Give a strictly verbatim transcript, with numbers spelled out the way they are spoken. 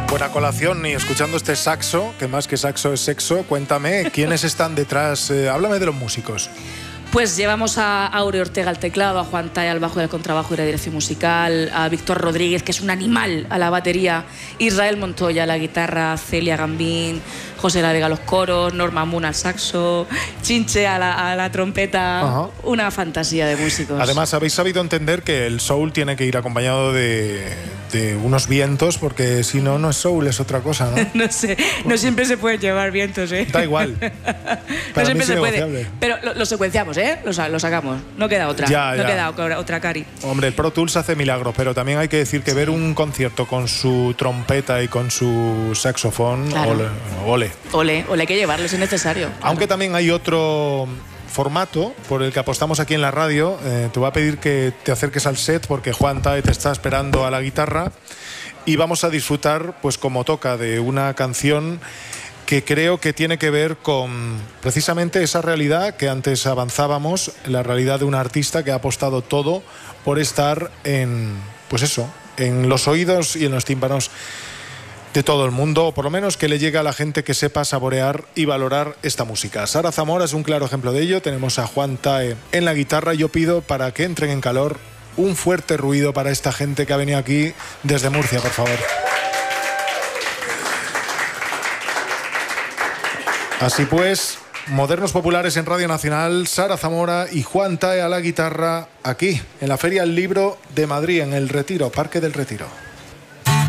Buena colación y escuchando este saxo, que más que saxo es sexo, cuéntame, ¿quiénes están detrás? Eh, háblame de los músicos. Pues llevamos a Aure Ortega al teclado, a Juan Tai al bajo y al contrabajo y la dirección musical, a Víctor Rodríguez, que es un animal, a la batería, Israel Montoya a la guitarra, Celia Gambín, José La Vega a los coros, Norma Moon al saxo, Chinche a la, a la trompeta. Ajá. Una fantasía de músicos. Además, habéis sabido entender que el soul tiene que ir acompañado de, de unos vientos, porque si no, no es soul, es otra cosa, ¿no? No sé, no siempre se pueden llevar vientos, ¿eh? Da igual. No siempre se puede, pero lo, lo secuenciamos, ¿eh? Lo, lo sacamos, no queda otra, ya, no ya. queda otra cari. Hombre, el Pro Tools hace milagros, pero también hay que decir que sí. Ver un concierto con su trompeta y con su saxofón, claro. ole, ole. Ole, ole, hay que llevarlo, si es necesario. Claro. Aunque también hay otro formato por el que apostamos aquí en la radio. Eh, te voy a pedir que te acerques al set porque Juan Tai te está esperando a la guitarra y vamos a disfrutar, pues como toca, de una canción que creo que tiene que ver con precisamente esa realidad que antes avanzábamos, la realidad de un artista que ha apostado todo por estar en, pues eso, en los oídos y en los tímpanos de todo el mundo, o por lo menos que le llegue a la gente que sepa saborear y valorar esta música. Sara Zamora es un claro ejemplo de ello. Tenemos a Juan Tai en la guitarra. Yo pido, para que entren en calor, un fuerte ruido para esta gente que ha venido aquí desde Murcia, por favor. Así pues, Modernos Populares en Radio Nacional, Sara Zamora y Juan Tai a la guitarra, aquí, en la Feria del Libro de Madrid, en el Retiro, Parque del Retiro.